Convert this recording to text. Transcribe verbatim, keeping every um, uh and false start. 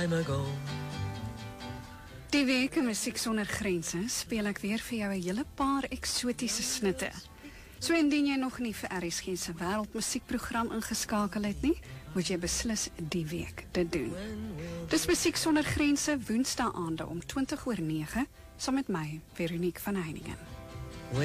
Die week in Musiek Sonder Grense speel ek weer vir jou 'n hele paar eksotiese snitte. So indien jy nog nie vir R S G se wêreldmusiekprogram ingeskakel het nie, moet jy beslis die week dit doen. Dis Musiek Sonder Grense Woensdae aande om twintig oor nege, saam met my, Veronique van Heiningen.